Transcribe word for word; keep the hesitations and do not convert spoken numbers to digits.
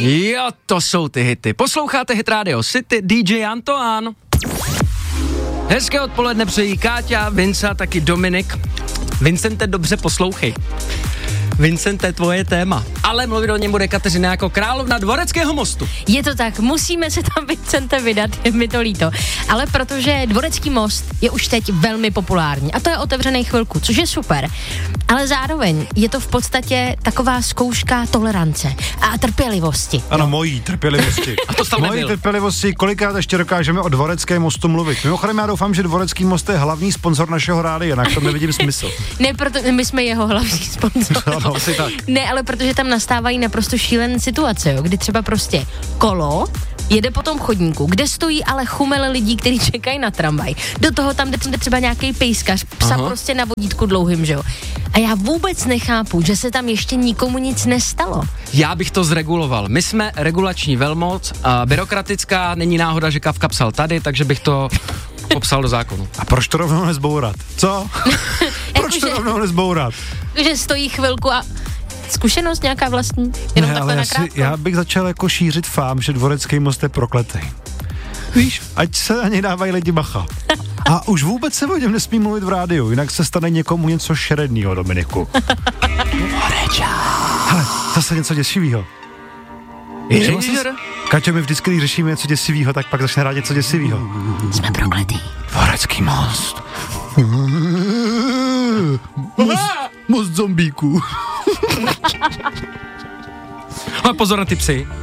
Jo, to jsou ty hity. Posloucháte Hit Radio City, D J Antoine. Hezké odpoledne přejí Káťa, Vince a taky Dominik. Vincente, dobře poslouchej. Vincente, tvoje téma. Ale mluvit o něm bude Kateřina jako královna Dvoreckého mostu. Je to tak, musíme se tam, Vincente, vydat, je mi to líto. Ale protože Dvorecký most je už teď velmi populární a to je otevřený chvilku, což je super. Ale zároveň je to v podstatě taková zkouška tolerance a trpělivosti. Ano, mojí trpělivosti. A to tam mojí nebyl. trpělivosti, kolikrát ještě dokážeme o Dvoreckém mostu mluvit. Mimochodem, já doufám, že Dvorecký most je hlavní sponzor našeho rádia, jinak to nevidím smysl. Ne, proto my jsme jeho hlavní sponzor. Ano, asi tak. Ne, ale protože tam nastávají naprosto šílené situace, jo, kdy třeba prostě kolo jede po tom chodníku, kde stojí ale chumele lidí, kteří čekají na tramvaj. Do toho tam jde třeba nějaký pejskař, psa Aha. prostě na vodítku dlouhým, že jo. A já vůbec nechápu, že se tam ještě nikomu nic nestalo. Já bych to zreguloval. My jsme regulační velmoc, a byrokratická, není náhoda, že Kafka psal tady, takže bych to popsal do zákonu. A proč to rovnou nezbourat? Co? Proč to rovnou nezbourat? Že stojí chvilku a zkušenost nějaká vlastní? Jenom ne, takhle ale já, si, já bych začal jako šířit fám, že Dvorecký most je prokletý. Víš, ať se na něj dávají lidi bacha. A už vůbec se o něm nesmí mluvit v rádiu, jinak se stane někomu něco šerednýho, Dominiku. Hele, zase něco děsivýho. Kaťo, my vždycky, když řešíme něco děsivýho, tak pak začne rád něco děsivýho. Jsme prokletý. Dvorecký most. most. Most zombíků. Ale pozor na ty psy.